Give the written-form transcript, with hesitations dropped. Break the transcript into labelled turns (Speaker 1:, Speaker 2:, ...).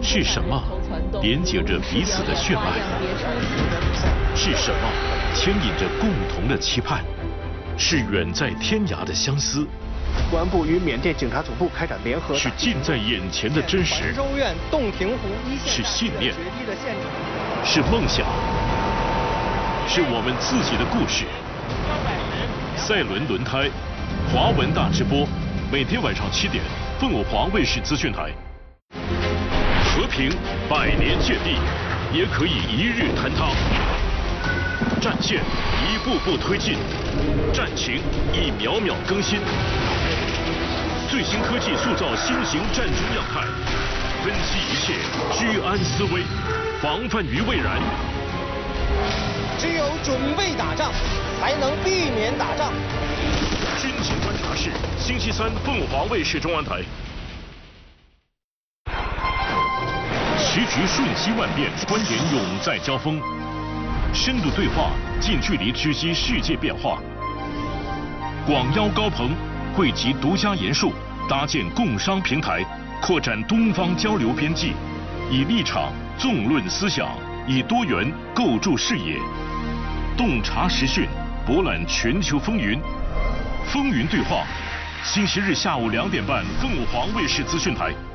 Speaker 1: 是什么连接着彼此的血脉？是什么牵引着共同的期盼？是远在天涯的相思。
Speaker 2: 公安部与缅甸警察总部开展联合。
Speaker 1: 是近在眼前的真实。
Speaker 3: 州院洞庭湖一线。
Speaker 1: 是信念。是梦想。是我们自己的故事。赛伦轮胎，华文大直播，每天晚上7点，凤凰华卫视资讯台。和平100年建立，也可以一日坍塌。战线一步步推进，战情一秒秒更新。最新科技塑造新型战争样态，分析一切，居安思危，防范于未然。
Speaker 3: 只有准备打仗，才能避免打仗。
Speaker 1: 军情观察室，星期3凤凰卫视中文台。时局瞬息万变，观点永在交锋，深度对话，近距离直击世界变化。广邀高朋，汇集独家言述，搭建共商平台，扩展东方交流边际，以立场纵论思想，以多元构筑视野。洞察时讯，博览全球风云，风云对话，星期日下午2点半，凤凰卫视资讯台。